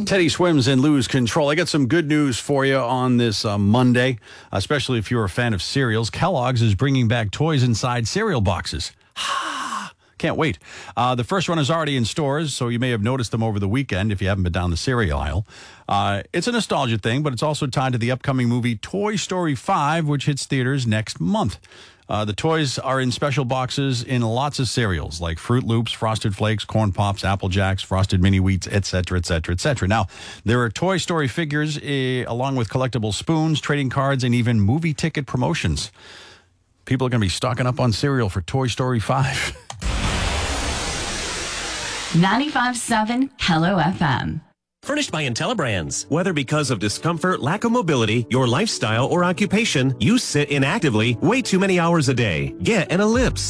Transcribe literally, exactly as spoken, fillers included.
Teddy Swims and Lose Control. I got some good news for you on this uh, Monday, especially if you're a fan of cereals. Kellogg's is bringing back toys inside cereal boxes. Can't wait. Uh, the first one is already in stores, so you may have noticed them over the weekend if you haven't been down the cereal aisle. Uh, it's a nostalgia thing, but it's also tied to the upcoming movie Toy Story five, which hits theaters next month. Uh, the toys are in special boxes in lots of cereals, like Fruit Loops, Frosted Flakes, Corn Pops, Apple Jacks, Frosted Mini Wheats, et cetera, et cetera, et cetera. Now, there are Toy Story figures, uh, along with collectible spoons, trading cards, and even movie ticket promotions. People are going to be stocking up on cereal for Toy Story five. ninety-five point seven Hello F M. Furnished by IntelliBrands. Whether because of discomfort, lack of mobility, your lifestyle, or occupation, you sit inactively way too many hours a day. Get an Ellipse.